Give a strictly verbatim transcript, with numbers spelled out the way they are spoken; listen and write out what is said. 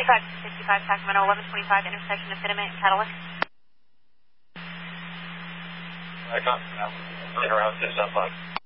twenty-five sixty-five Sacramento, eleven twenty-five, intersection of Fitiment and Catalyst. I can't now. Around six oh five.